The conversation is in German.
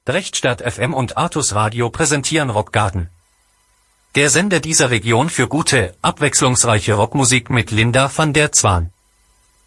Drechtstadt FM und Artus Radio präsentieren Rockgarten. Der Sender dieser Region für gute, abwechslungsreiche Rockmusik mit Linda van der Zwaan.